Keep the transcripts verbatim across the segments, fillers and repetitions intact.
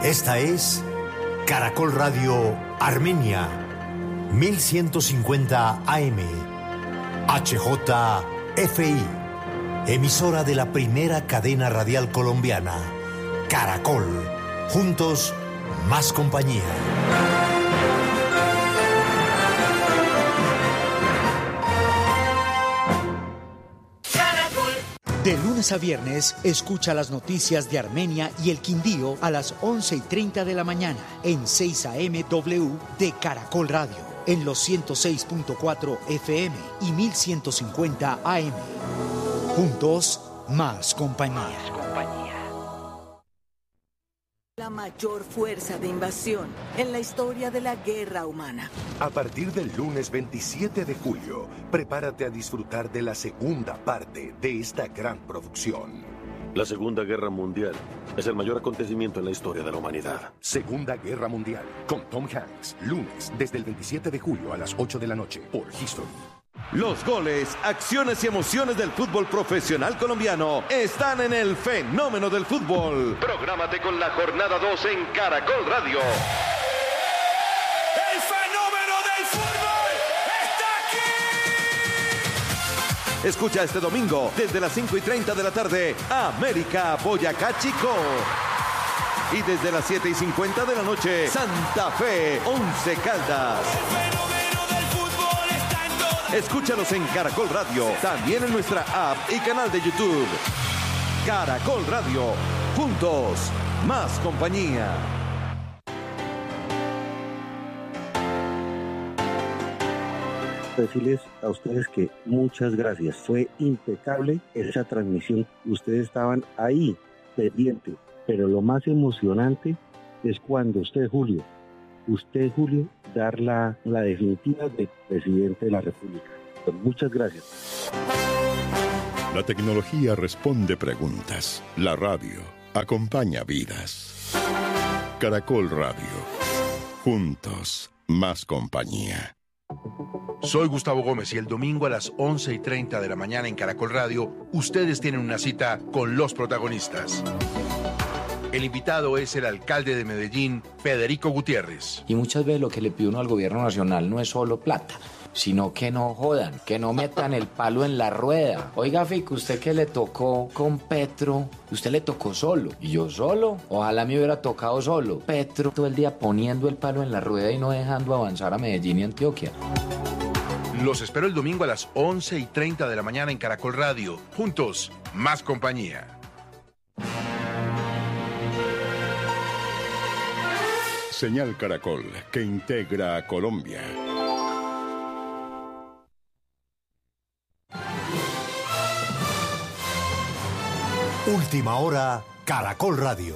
Esta es Caracol Radio Armenia, mil ciento cincuenta A M, H J F I, emisora de la primera cadena radial colombiana, Caracol. Juntos, más compañía. De lunes a viernes, escucha las noticias de Armenia y el Quindío a las once y treinta de la mañana en seis A M W de Caracol Radio, en los ciento seis punto cuatro F M y mil ciento cincuenta A M. Juntos, más compañía. La mayor fuerza de invasión en la historia de la guerra humana. A partir del lunes veintisiete de julio, prepárate a disfrutar de la segunda parte de esta gran producción. La Segunda Guerra Mundial es el mayor acontecimiento en la historia de la humanidad. Segunda Guerra Mundial, con Tom Hanks, lunes desde el veintisiete de julio a las ocho de la noche por History. Los goles, acciones y emociones del fútbol profesional colombiano están en el fenómeno del fútbol. Prográmate con la jornada dos en Caracol Radio. ¡El fenómeno del fútbol está aquí! Escucha este domingo desde las cinco y treinta de la tarde, América Boyacá Chico. Y desde las siete y cincuenta de la noche, Santa Fe Once Caldas. Escúchalos en Caracol Radio, también en nuestra app y canal de YouTube. Caracol Radio, juntos, más compañía. Decirles a ustedes que muchas gracias, fue impecable esa transmisión, ustedes estaban ahí, pendientes, pero lo más emocionante es cuando usted, Julio, usted, Julio, dar la, la definitiva de presidente de la República. Pues muchas gracias. La tecnología responde preguntas. La radio acompaña vidas. Caracol Radio. Juntos, más compañía. Soy Gustavo Gómez y el domingo a las once y treinta de la mañana en Caracol Radio, ustedes tienen una cita con los protagonistas. El invitado es el alcalde de Medellín, Federico Gutiérrez. Y muchas veces lo que le pide uno al gobierno nacional no es solo plata, sino que no jodan, que no metan el palo en la rueda. Oiga, Fico, usted que le tocó con Petro, usted le tocó solo. Y yo solo, ojalá me hubiera tocado solo. Petro todo el día poniendo el palo en la rueda y no dejando avanzar a Medellín y Antioquia. Los espero el domingo a las once y treinta de la mañana en Caracol Radio. Juntos, más compañía. Señal Caracol, que integra a Colombia. Última hora, Caracol Radio.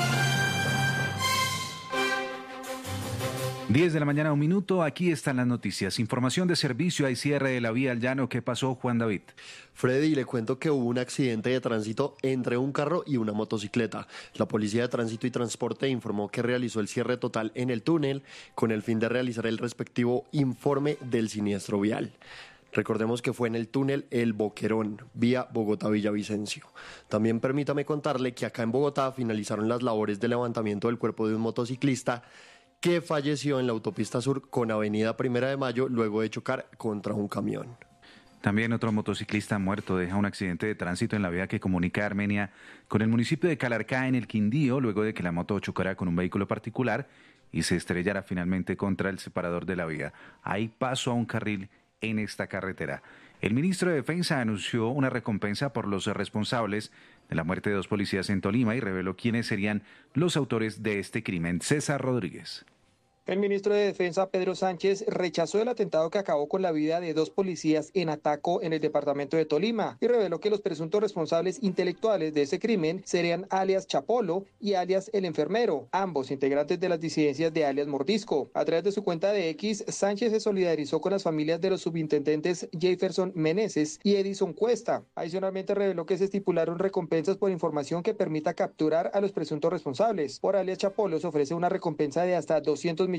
diez de la mañana, un minuto, aquí están las noticias. Información de servicio, hay cierre de la vía al llano. ¿Qué pasó, Juan David? Freddy, le cuento que hubo un accidente de tránsito entre un carro y una motocicleta. La Policía de Tránsito y Transporte informó que realizó el cierre total en el túnel con el fin de realizar el respectivo informe del siniestro vial. Recordemos que fue en el túnel El Boquerón, vía Bogotá-Villavicencio. También permítame contarle que acá en Bogotá finalizaron las labores de levantamiento del cuerpo de un motociclista que falleció en la autopista sur con avenida Primera de Mayo luego de chocar contra un camión. También otro motociclista muerto deja un accidente de tránsito en la vía que comunica Armenia con el municipio de Calarcá en el Quindío, luego de que la moto chocara con un vehículo particular y se estrellara finalmente contra el separador de la vía. Hay paso a un carril en esta carretera. El ministro de Defensa anunció una recompensa por los responsables de la muerte de dos policías en Tolima y reveló quiénes serían los autores de este crimen. César Rodríguez. El ministro de Defensa, Pedro Sánchez, rechazó el atentado que acabó con la vida de dos policías en Ataco, en el departamento de Tolima, y reveló que los presuntos responsables intelectuales de ese crimen serían alias Chapolo y alias El Enfermero, ambos integrantes de las disidencias de alias Mordisco. A través de su cuenta de X, Sánchez se solidarizó con las familias de los subintendentes Jefferson Meneses y Edison Cuesta. Adicionalmente reveló que se estipularon recompensas por información que permita capturar a los presuntos responsables. Por alias Chapolo se ofrece una recompensa de hasta doscientos millones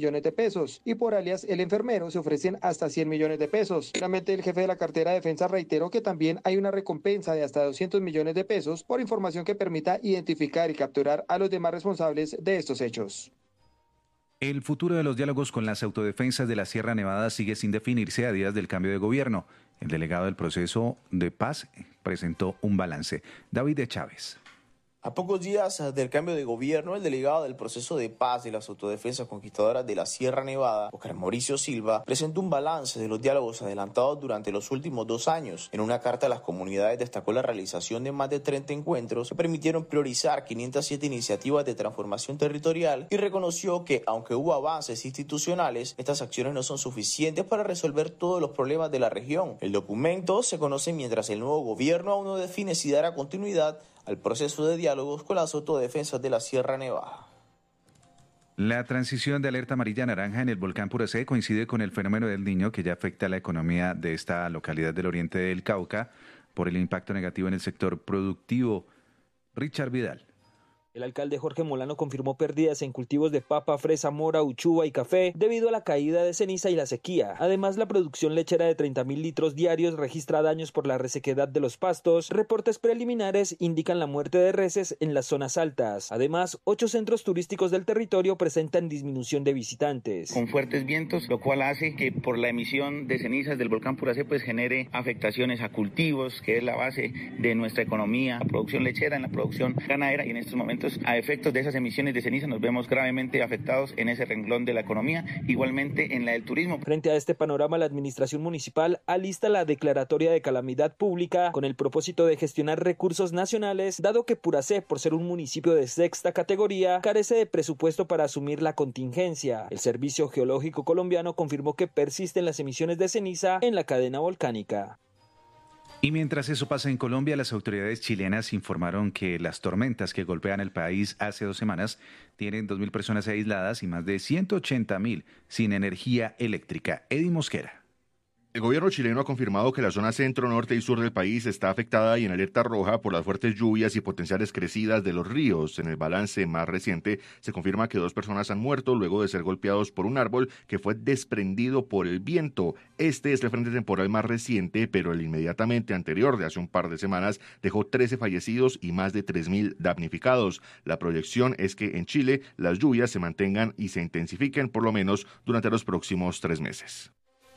millones de pesos y por alias El Enfermero se ofrecen hasta cien millones de pesos. Finalmente, el jefe de la cartera de defensa reiteró que también hay una recompensa de hasta doscientos millones de pesos por información que permita identificar y capturar a los demás responsables de estos hechos. El futuro de los diálogos con las autodefensas de la Sierra Nevada sigue sin definirse a días del cambio de gobierno. El delegado del proceso de paz presentó un balance. David de Chávez. A pocos días del cambio de gobierno, el delegado del proceso de paz de las autodefensas conquistadoras de la Sierra Nevada, Oscar Mauricio Silva, presentó un balance de los diálogos adelantados durante los últimos dos años. En una carta a las comunidades destacó la realización de más de treinta encuentros que permitieron priorizar quinientas siete iniciativas de transformación territorial y reconoció que, aunque hubo avances institucionales, estas acciones no son suficientes para resolver todos los problemas de la región. El documento se conoce mientras el nuevo gobierno aún no define si dará continuidad al proceso de diálogos con las autodefensas de la Sierra Nevada. La transición de alerta amarilla a naranja en el volcán Puracé coincide con el fenómeno del Niño que ya afecta a la economía de esta localidad del oriente del Cauca por el impacto negativo en el sector productivo. Richard Vidal. El alcalde Jorge Molano confirmó pérdidas en cultivos de papa, fresa, mora, uchuva y café debido a la caída de ceniza y la sequía. Además, la producción lechera de treinta mil litros diarios registra daños por la resequedad de los pastos. Reportes preliminares indican la muerte de reses en las zonas altas. Además, ocho centros turísticos del territorio presentan disminución de visitantes. Con fuertes vientos, lo cual hace que por la emisión de cenizas del volcán Puracé pues genere afectaciones a cultivos, que es la base de nuestra economía, la producción lechera, en la producción ganadera, y en estos momentos a efectos de esas emisiones de ceniza nos vemos gravemente afectados en ese renglón de la economía, igualmente en la del turismo. Frente a este panorama, la administración municipal alista la declaratoria de calamidad pública con el propósito de gestionar recursos nacionales, dado que Puracé, por ser un municipio de sexta categoría, carece de presupuesto para asumir la contingencia. El Servicio Geológico Colombiano confirmó que persisten las emisiones de ceniza en la cadena volcánica. Y mientras eso pasa en Colombia, las autoridades chilenas informaron que las tormentas que golpean el país hace dos semanas tienen dos mil personas aisladas y más de ciento ochenta mil sin energía eléctrica. Eddie Mosquera. El gobierno chileno ha confirmado que la zona centro, norte y sur del país está afectada y en alerta roja por las fuertes lluvias y potenciales crecidas de los ríos. En el balance más reciente se confirma que dos personas han muerto luego de ser golpeados por un árbol que fue desprendido por el viento. Este es el frente temporal más reciente, pero el inmediatamente anterior de hace un par de semanas dejó trece fallecidos y más de tres mil damnificados. La proyección es que en Chile las lluvias se mantengan y se intensifiquen por lo menos durante los próximos tres meses.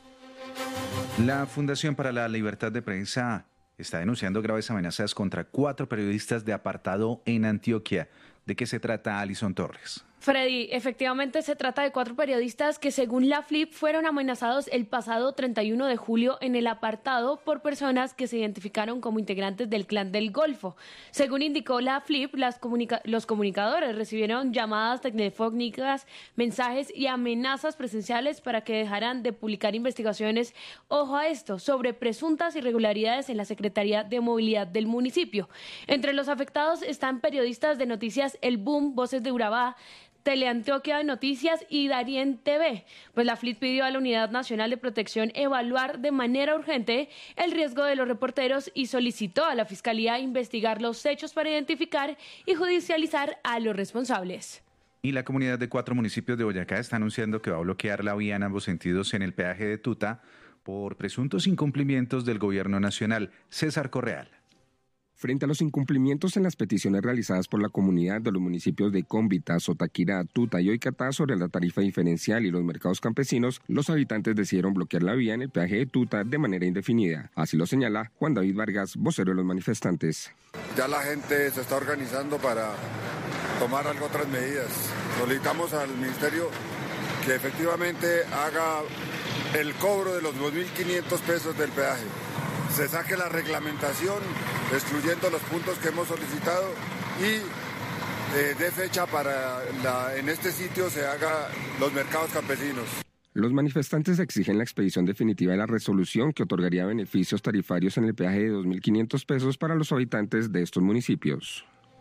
La Fundación para la Libertad de Prensa está denunciando graves amenazas contra cuatro periodistas de apartado en Antioquia. ¿De qué se trata, Alison Torres? Freddy, efectivamente se trata de cuatro periodistas que según la F L I P fueron amenazados el pasado treinta y uno de julio en el apartado por personas que se identificaron como integrantes del Clan del Golfo. Según indicó la F L I P, las comunica- los comunicadores recibieron llamadas telefónicas, mensajes y amenazas presenciales para que dejaran de publicar investigaciones, ojo a esto, sobre presuntas irregularidades en la Secretaría de Movilidad del municipio. Entre los afectados están periodistas de noticias El Boom, Voces de Urabá, Teleantioquia de Noticias y Darien T V. Pues la F L I P pidió a la Unidad Nacional de Protección evaluar de manera urgente el riesgo de los reporteros y solicitó a la Fiscalía investigar los hechos para identificar y judicializar a los responsables. Y la comunidad de cuatro municipios de Boyacá está anunciando que va a bloquear la vía en ambos sentidos en el peaje de Tuta por presuntos incumplimientos del gobierno nacional. César Correal. Frente a los incumplimientos en las peticiones realizadas por la comunidad de los municipios de Cómbita, Sotaquirá, Tuta y Oicatá sobre la tarifa diferencial y los mercados campesinos, los habitantes decidieron bloquear la vía en el peaje de Tuta de manera indefinida. Así lo señala Juan David Vargas, vocero de los manifestantes. Ya la gente se está organizando para tomar algo otras medidas. Solicitamos al ministerio que efectivamente haga el cobro de los dos mil quinientos pesos del peaje. Se saque la reglamentación, excluyendo los puntos que hemos solicitado y eh, dé fecha para la, en este sitio se haga los mercados campesinos. Los manifestantes exigen la expedición definitiva de la resolución que otorgaría beneficios tarifarios en el peaje de dos mil quinientos pesos para los habitantes de estos municipios.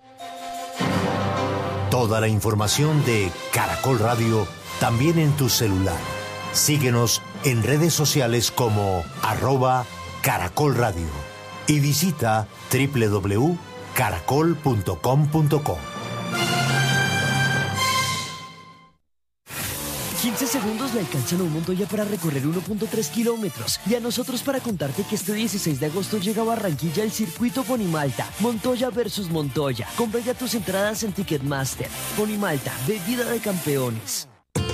Toda la información de Caracol Radio también en tu celular. Síguenos en redes sociales como arroba Caracol Radio y visita doble u doble u doble u punto caracol punto com punto co. quince segundos le alcanzan a un Montoya para recorrer uno punto tres kilómetros. Y a nosotros para contarte que este dieciséis de agosto llega a Barranquilla el circuito Ponimalta. Montoya versus Montoya. Compra ya tus entradas en Ticketmaster. Ponimalta, bebida de campeones.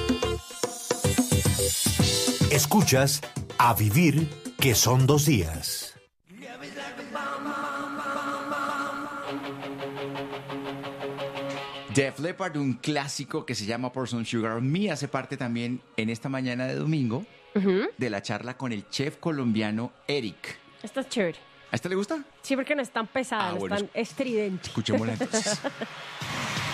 Escuchas A Vivir, que son dos días. Def Leppard, un clásico que se llama Pour Some Sugar on Me, hace parte también en esta mañana de domingo uh-huh. de la charla con el chef colombiano Eric. Esta es chévere. ¿A esta le gusta? Sí, porque no es tan pesada, ah, no bueno, es tan estridente. Escuchémosla entonces.